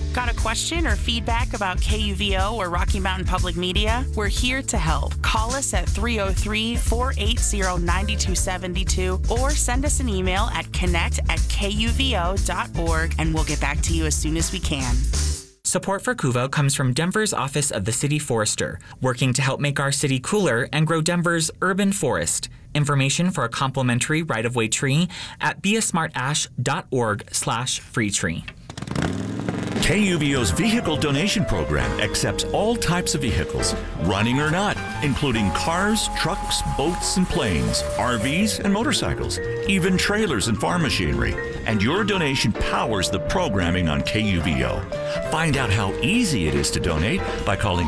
Got a question or feedback about KUVO or Rocky Mountain Public Media? We're here to help. Call us at 303-480-9272 or send us an email at connect@kuvo.org and we'll get back to you as soon as we can. Support for KUVO comes from Denver's Office of the City Forester, working to help make our city cooler and grow Denver's urban forest. Information for a complimentary right-of-way tree at beasmartash.org/freetree. KUVO's vehicle donation program accepts all types of vehicles, running or not, including cars, trucks, boats, and planes, RVs, and motorcycles, even trailers and farm machinery. And your donation powers the programming on KUVO. Find out how easy it is to donate by calling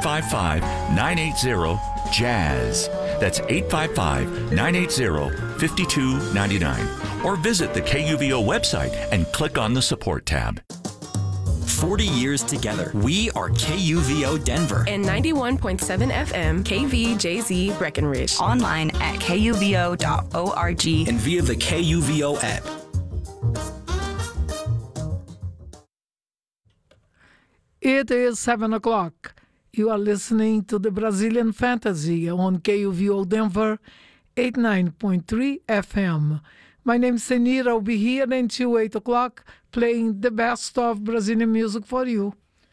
855-980-JAZZ. That's 855-980-5299. Or visit the KUVO website and click on the Support tab. 40 years together. We are KUVO Denver. And 91.7 FM, KVJZ Breckenridge. Online at kuvo.org. And via the KUVO app. It is 7 o'clock. You are listening to the Brazilian Fantasy on KUVO Denver, 89.3 FM. My name is Senira. I'll be here until 8 o'clock playing the best of Brazilian music for you.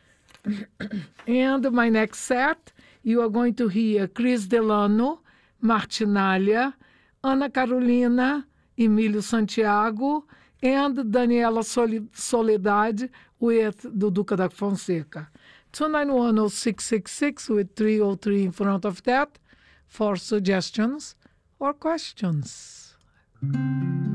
And my next set, you are going to hear Cris Delano, Martinalha, Ana Carolina, Emílio Santiago, and Daniela Soledade with Duduca da Fonseca. 291-0666 with 303 in front of that for suggestions or questions.